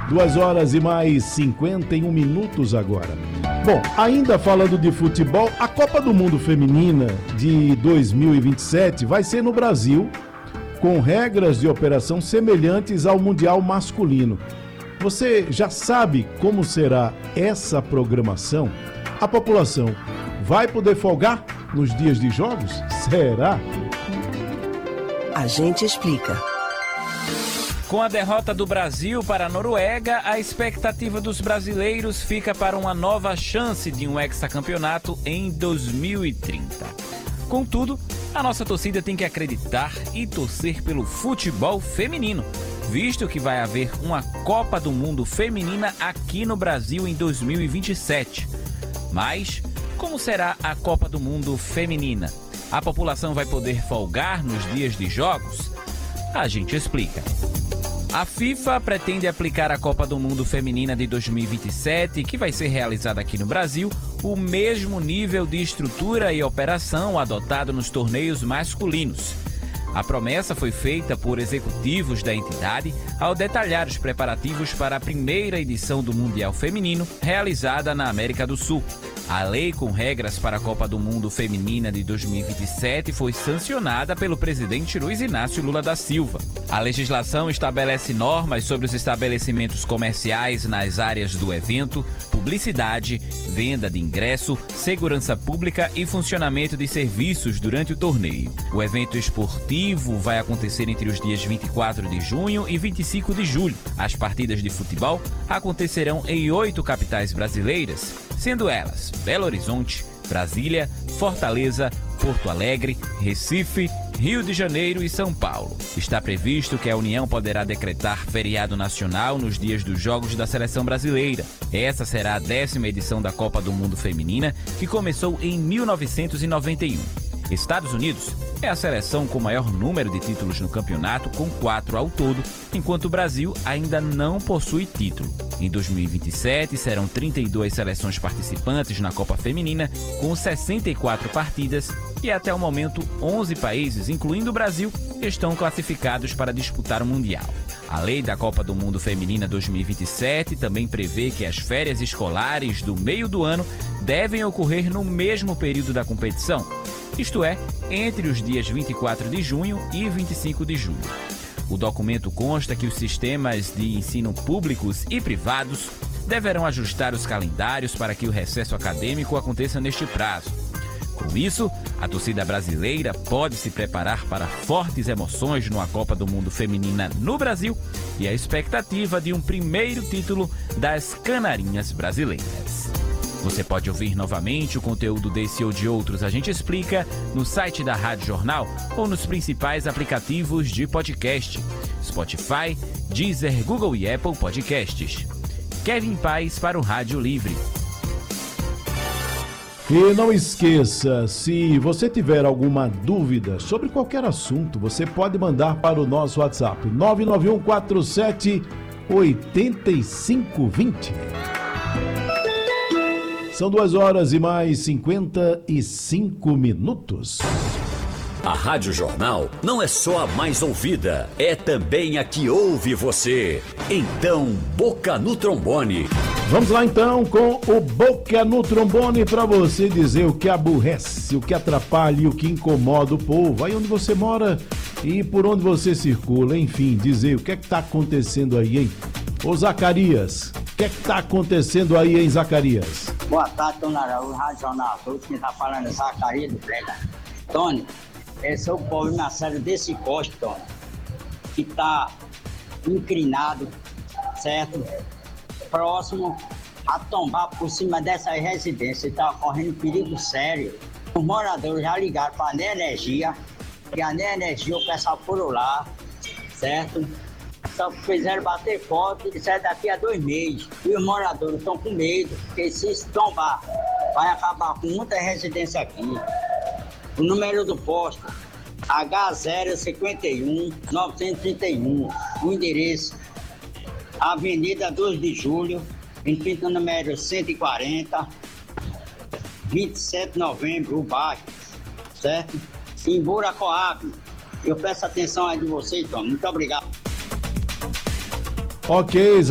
2h mais 51 agora. Bom, ainda falando de futebol, a Copa do Mundo Feminina de 2027 vai ser no Brasil, com regras de operação semelhantes ao Mundial masculino. Você já sabe como será essa programação? A população vai poder folgar nos dias de jogos? Será? A gente explica. Com a derrota do Brasil para a Noruega, a expectativa dos brasileiros fica para uma nova chance de um hexacampeonato em 2030. Contudo, a nossa torcida tem que acreditar e torcer pelo futebol feminino, visto que vai haver uma Copa do Mundo Feminina aqui no Brasil em 2027. Mas, como será a Copa do Mundo Feminina? A população vai poder folgar nos dias de jogos? A gente explica. A FIFA pretende aplicar à Copa do Mundo Feminina de 2027, que vai ser realizada aqui no Brasil, o mesmo nível de estrutura e operação adotado nos torneios masculinos. A promessa foi feita por executivos da entidade ao detalhar os preparativos para a primeira edição do Mundial Feminino, realizada na América do Sul. A lei com regras para a Copa do Mundo Feminina de 2027 foi sancionada pelo presidente Luiz Inácio Lula da Silva. A legislação estabelece normas sobre os estabelecimentos comerciais nas áreas do evento, publicidade, venda de ingresso, segurança pública e funcionamento de serviços durante o torneio. O evento esportivo vai acontecer entre os dias 24 de junho e 25 de julho. As partidas de futebol acontecerão em 8 capitais brasileiras, sendo elas Belo Horizonte, Brasília, Fortaleza, Porto Alegre, Recife, Rio de Janeiro e São Paulo. Está previsto que a União poderá decretar feriado nacional nos dias dos Jogos da Seleção Brasileira. Essa será a 10ª edição da Copa do Mundo Feminina, que começou em 1991. Estados Unidos é a seleção com maior número de títulos no campeonato, com 4 ao todo, enquanto o Brasil ainda não possui título. Em 2027, serão 32 seleções participantes na Copa Feminina, com 64 partidas, e até o momento 11 países, incluindo o Brasil, estão classificados para disputar o Mundial. A lei da Copa do Mundo Feminina 2027 também prevê que as férias escolares do meio do ano devem ocorrer no mesmo período da competição, isto é, entre os dias 24 de junho e 25 de julho. O documento consta que os sistemas de ensino públicos e privados deverão ajustar os calendários para que o recesso acadêmico aconteça neste prazo. Com isso, a torcida brasileira pode se preparar para fortes emoções numa Copa do Mundo Feminina no Brasil e a expectativa de um primeiro título das Canarinhas brasileiras. Você pode ouvir novamente o conteúdo desse ou de outros A Gente Explica no site da Rádio Jornal ou nos principais aplicativos de podcast: Spotify, Deezer, Google e Apple Podcasts. Kevin Paes para o Rádio Livre. E não esqueça, se você tiver alguma dúvida sobre qualquer assunto, você pode mandar para o nosso WhatsApp 991478520. São 2h mais 55. A Rádio Jornal não é só a mais ouvida, é também a que ouve você. Então, boca no trombone. Vamos lá então com o Boca no Trombone para você dizer o que aborrece, o que atrapalha e o que incomoda o povo. Aí onde você mora e por onde você circula, enfim, dizer o que é que tá acontecendo aí, hein? Ô Zacarias, o que é que tá acontecendo aí, hein, Zacarias? Boa tarde, Dona Araújo, Rádio Jornal. Quem tá falando é Zacarias do Prega. Tony, esse é o problema sério desse poste, Tony, que tá inclinado, certo? Próximo a tombar por cima dessa residência, está correndo perigo sério. Os moradores já ligaram para a NE Energia, e a NE Energia, o pessoal foram lá, certo? Só fizeram bater foto e disseram daqui a 2 meses. E os moradores estão com medo, porque se tombar, vai acabar com muita residência aqui. O número do posto, H051-931, o endereço, Avenida 2 de Julho, em Pinto número 140, 27 de novembro, o bairro, certo? Em Buracoab. Eu peço atenção aí de vocês, Tom. Muito obrigado. Ok,